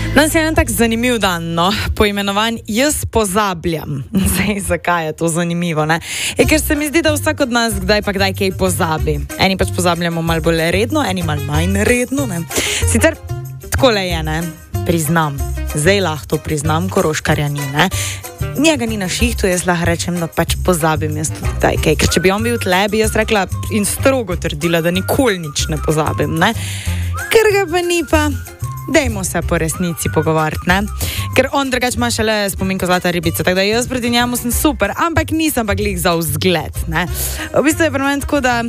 Danes je en tak zanimiv dan, no, poimenovan Jaz pozabljam. Zdaj, zakaj je to zanimivo, ne? Ker se mi zdi, da vsak od nas kdaj pa kdaj kaj pozabi. Eni pač pozabljamo malo bolj redno, eni malo manj redno, ne? Sicer takole je, ne? Priznam. Zdaj lahko to priznam, Koroškarja ni, ne? Njega ni na šihtu, jaz lahko rečem, da pač pozabim jaz tudi taj kaj. Ker če bi on bil tle, bi jaz rekla in strogo trdila, da nikoli nič ne pozabim, ne? Ker ga pa ni pa... Dajmo se po resnici pogovarjati, ne? Ker on drugač ima šele spominko zlata ribica, tako da jaz proti njemu sem super, ampak nisem pa glih za vzgled, ne? V bistvu je pri meni tako, da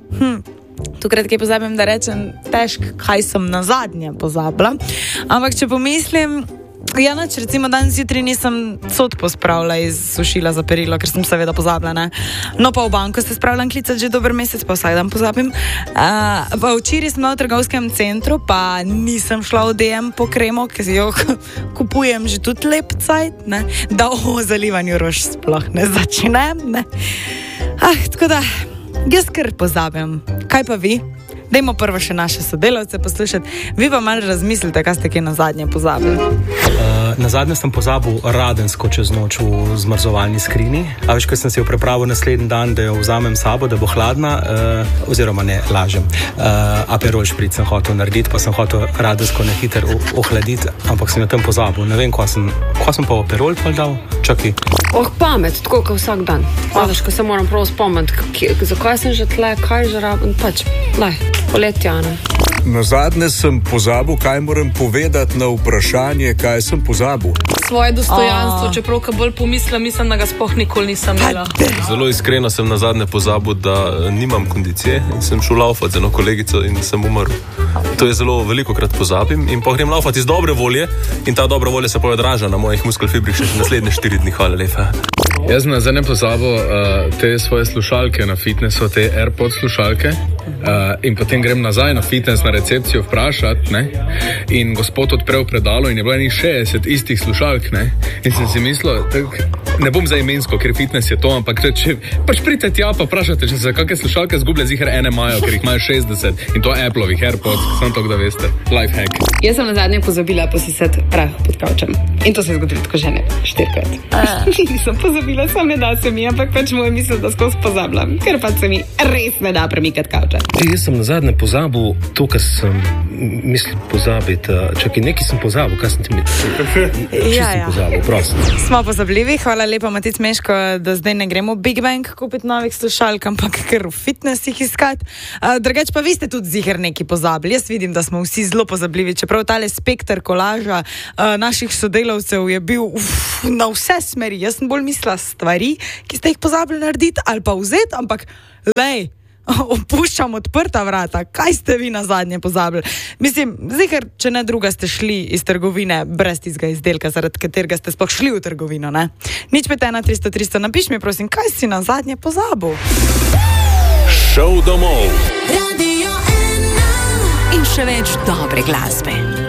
tukrat kaj pozabim, da rečem težko, kaj sem nazadnje pozabila, ampak če pomislim, ja, noč, recimo danes jutri nisem sod pospravila iz sušila za perilo, ker sem seveda pozabila, ne? No pa v banko se spravljam klicati že dober mesec, pa vsak dan pozabim. Pa včeraj sem v trgovskem centru, pa nisem šla v DM po kremo, ker jo kupujem že tudi lep cajt, ne? Da o zalivanju rož sploh ne začnem, ne? Tako da, jaz kar pozabim. Kaj pa vi? Dajmo prvo še naše sodelavce poslušati. Vi pa malo razmislite, kaj ste kaj nazadnje pozabili. Nazadnje sem pozabil radensko čez noč v zmrzovalni skrini. A veš, ko sem si jo pripravil naslednji dan, da jo vzamem sabo, da bo hladna, oziroma ne, lažem. Aperol špric sem hotel narediti, pa sem hotel radensko na hiter ohladiti, ampak sem jo tam pozabil. Ne vem, ko sem pa Aperol pol dal. Čakaj. Pamet, tako kot vsak dan. Veš, ko se moram prav spomniti, zakaj sem že tle, kaj že rabim, pač, poletja, ne. Nazadnje sem pozabil, kaj moram povedati na vprašanje, kaj sem pozabil. Svoje dostojanstvo, čeprav ka bolj pomislim, mislim, da ga sploh nikoli nisem imela. Zelo iskreno sem nazadnje pozabil, da nimam kondicije in sem šel laufati z eno kolegico in sem umrl. To je zelo velikokrat pozabim in pa grem laufati iz dobre volje in ta dobra volja se pa odraža na mojih muskelfibrih še naslednje 4 dni. Hvala lepa. Jaz sem nazadnje pozabil te svoje slušalke na fitnessu, te AirPods slušalke, in potem grem nazaj na fitness, na recepcijo vprašati, ne? In gospod odprel predalo in je bilo 60 istih slušalk, ne? In sem si mislil, ne bom za imensko, ker fitness je to, ampak če pač pridete tja pa vprašate, če se kakšne slušalke zgublja, zihar ene imajo, ker jih imajo 60 in to Appleovih AirPods, samo to, da veste. Life hack. Jaz sem nazadnje pozabila posisati prah pod kavčem. In to se je zgodilo tako že ne 4-5. Nisem pozabila, sam ne da se mi, ampak pač moj misel, da skozi pozabljam, ker pač se mi res ne da premikati kavča. Jaz sem nazadnje pozabil to, kar sem mislil pozabiti. Čakaj, nekaj sem pozabil, kaj sem ti mislil? Ja. Pozabil, prosim. Smo pozabljivi, hvala lepa Matic Meško, da zdaj ne gremo v Big Bang kupiti novih slušalk, ampak ker v fitness jih iskati. Drugač pa vi ste tudi ziher neki pozabili. Jaz vidim, da smo vsi zelo pozabljivi, čeprav tale spekter kolaža naših sodelavcev je bil na vse smeri. Jaz sem bolj mislila stvari, ki ste jih pozabili narediti ali pa vzeti, ampak lej, opuščam odprta vrata. Kaj ste vi nazadnje pozabili? Mislim, ziher, če ne druga ste šli iz trgovine brez tistega izdelka, zaradi katerega ste sploh šli v trgovino, ne? Nič 51300, napiš mi prosim, kaj si nazadnje pozabil? Šel domov. Radio 1 in še več dobre glasbe.